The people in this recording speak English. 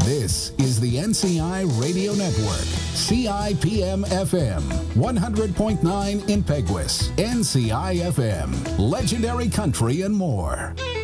This is the NCI Radio Network, CIPM FM, 100.9 in Peguis, NCI FM, Legendary Country and more.